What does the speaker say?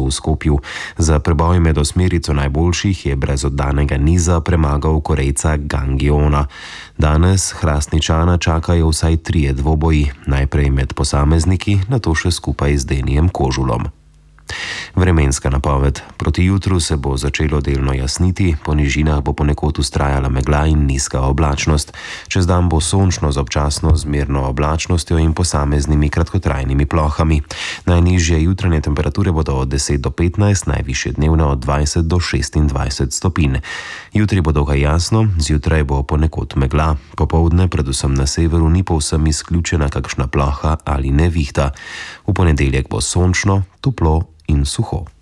v Skopju. Za preboj med osmerico najboljših je brez oddanega niza premagal Korejca Gangiona. Danes Hrastničana čakajo vsaj 3 dvoboji, najprej med posamezniki, nato še skupaj z Denijem Kožulom. Vremenska napoved. Proti jutru se bo začelo delno jasniti, po nižinah bo ponekod vztrajala megla in nizka oblačnost. Čez dan bo sončno z občasno zmerno oblačnostjo in posameznimi kratkotrajnimi plohami. Najnižje jutranje temperature bodo od 10 do 15, najvišje dnevne od 20 do 26 stopinj. Jutri bo dokaj jasno, zjutraj bo ponekod megla. Popoldne, predvsem na severu, ni povsem izključena kakšna ploha ali nevihta. V ponedeljek bo sončno, toplo in suho.